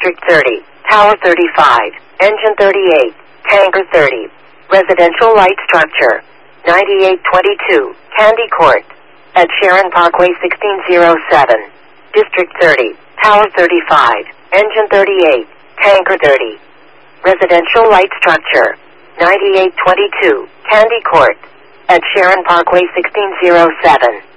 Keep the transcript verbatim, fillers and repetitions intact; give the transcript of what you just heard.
District thirty, Tower thirty-five, Engine thirty-eight, Tanker thirty, Residential Light Structure, ninety-eight twenty-two, Candy Court, at Sharon Parkway sixteen oh seven, District thirty, Tower thirty-five, Engine thirty-eight, Tanker thirty, Residential Light Structure, ninety-eight twenty-two, Candy Court, at Sharon Parkway sixteen oh seven.